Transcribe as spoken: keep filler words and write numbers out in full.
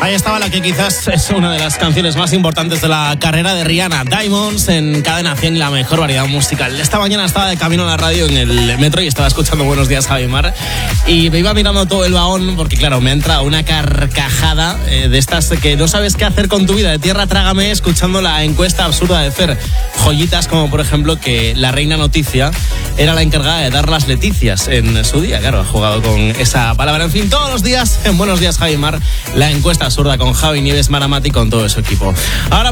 Ahí estaba la que quizás es una de las canciones más importantes de la carrera de Rihanna, Diamonds, en Cadena cien, la mejor variedad musical. Esta mañana estaba de camino a la radio en el metro y estaba escuchando Buenos Días, Javi Mar, y me iba mirando todo el vagón porque, claro, me ha entrado una carcajada eh, de estas que no sabes qué hacer con tu vida. De tierra trágame escuchando la encuesta absurda de Fer. Joyitas como, por ejemplo, que la reina noticia era la encargada de dar las leticias en su día. Claro, ha jugado con esa palabra. En fin, todos los días en Buenos Días, Javi Mar, la encuesta absurda con Javi Nieves, Maramati, con todo su equipo. Ahora